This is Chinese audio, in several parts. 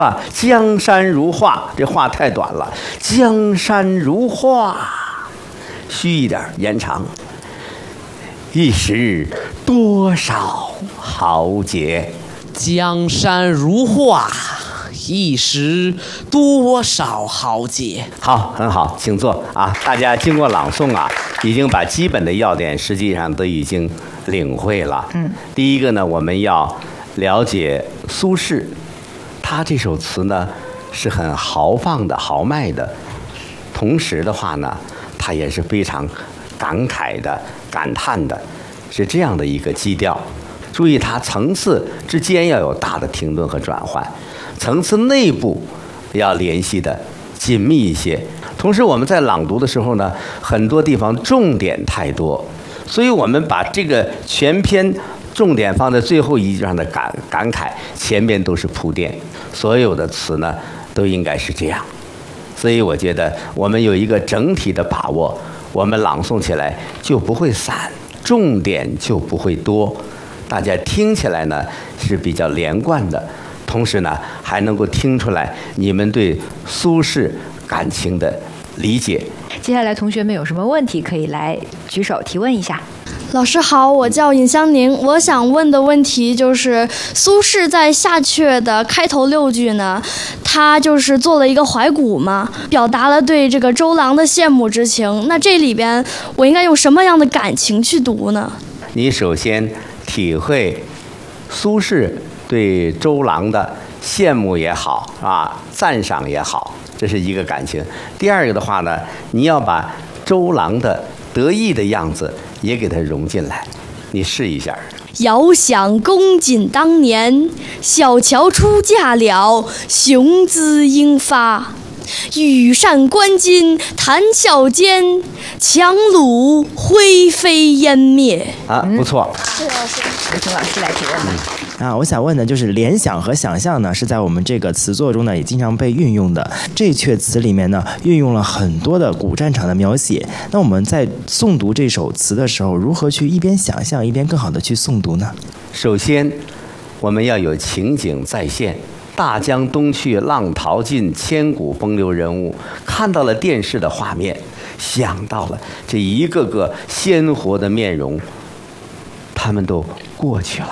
啊，江山如画，这画太短了。江山如画，虚一点，延长。一时多少豪杰。 江山如画，一时多少豪杰。 好，很好，请坐啊！大家经过朗诵啊，已经把基本的要点实际上都已经领会了。第一个呢，我们要了解苏轼。他这首词呢是很豪放的、豪迈的，同时的话呢，他也是非常感慨的、感叹的，是这样的一个基调。注意，它层次之间要有大的停顿和转换，层次内部要联系的紧密一些。同时，我们在朗读的时候呢，很多地方重点太多，所以我们把这个全篇重点放在最后一句上的感慨，前面都是铺垫。所有的词呢都应该是这样，所以我觉得我们有一个整体的把握，我们朗诵起来就不会散，重点就不会多，大家听起来呢是比较连贯的，同时呢还能够听出来你们对苏轼感情的理解。 接下来同学们有什么问题可以来举手提问一下。 老师好，我叫尹香宁，我想问的问题就是苏轼在下阙的开头6句呢，他就是做了一个怀古嘛，表达了对这个周郎的羡慕之情。那这里边我应该用什么样的感情去读呢？ 你首先体会苏轼对周郎的羡慕也好啊，赞赏也好，这是一个感情。第二个的话呢，你要把周郎的得意的样子也给它融进来，你试一下。 遥想公瑾当年，小乔出嫁了，雄姿英发。羽扇纶巾，谈笑间，樯橹灰飞烟灭。 啊，不错。 是老师，有请老师来提问吧。 我想问的就是联想和想象呢，是在我们这个词作中呢也经常被运用的。这阙词里面呢，运用了很多的古战场的描写。那我们在诵读这首词的时候，如何去一边想象一边更好的去诵读呢？ 首先，我们要有情景再现。大江东去，浪淘尽，千古风流人物。看到了电视的画面，想到了这一个个鲜活的面容，他们都过去了。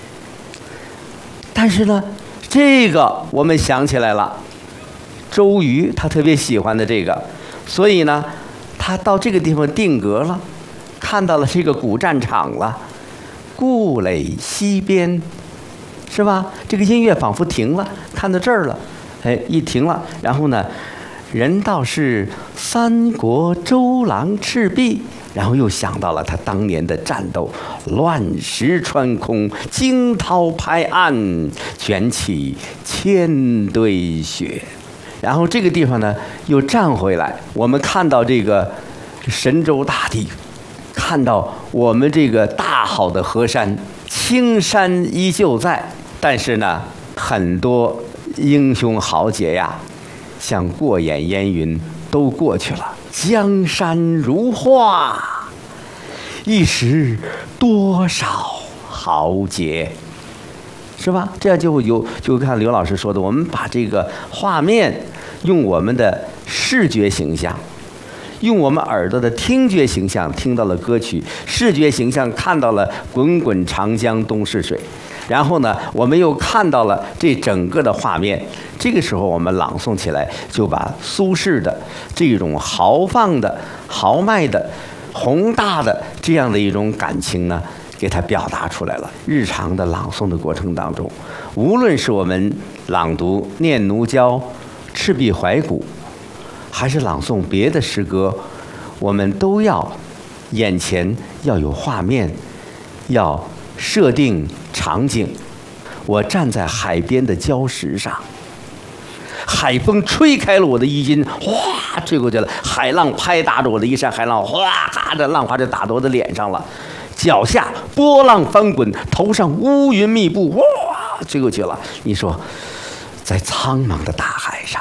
但是呢，这个我们想起来了，周瑜他特别喜欢的这个，所以呢，他到这个地方定格了，看到了这个古战场了，故垒西边。是吧？这个音乐仿佛停了，看到这儿了，哎，一停了，然后呢，人道是三国周郎赤壁，然后又想到了他当年的战斗，乱石穿空，惊涛拍岸，卷起千堆雪。然后这个地方呢，又站回来，我们看到这个神州大地，看到我们这个大好的河山，青山依旧在。但是呢，很多英雄豪杰呀，像过眼烟云都过去了。江山如画，一时多少豪杰，是吧？这样就看刘老师说的，我们把这个画面用我们的视觉形象，用我们耳朵的听觉形象听到了歌曲，视觉形象看到了滚滚长江东逝水。然后呢，我们又看到了这整个的画面，这个时候我们朗诵起来，就把苏轼的这种豪放的、豪迈的、宏大的这样的一种感情呢，给它表达出来了。日常的朗诵的过程当中，无论是我们朗读《念奴娇》《赤壁怀古》，还是朗诵别的诗歌，我们都要眼前要有画面，要设定场景。我站在海边的礁石上，海风吹开了我的衣襟，哗吹过去了，海浪拍打着我的衣衫，海浪哗的浪花就打到我的脸上了，脚下波浪翻滚，头上乌云密布，哇吹过去了。你说在苍茫的大海上，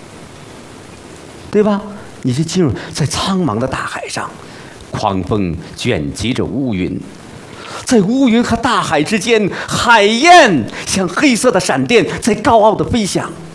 对吧？你就进入在苍茫的大海上，狂风卷集着乌云，在乌云和大海之间，海燕像黑色的闪电在高傲的飞翔。